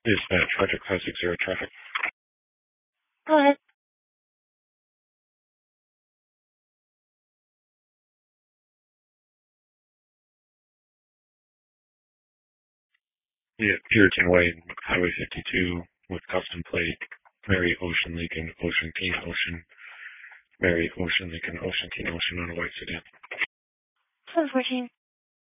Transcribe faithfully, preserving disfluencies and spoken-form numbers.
Dispatch, Roger, Classic Zero traffic. Go ahead. Yeah, Puritan Way, Highway fifty-two with custom plate, Mary Ocean Lincoln, Ocean King Ocean, Mary Ocean Lincoln, Ocean King Ocean on a white sedan. seven fourteen.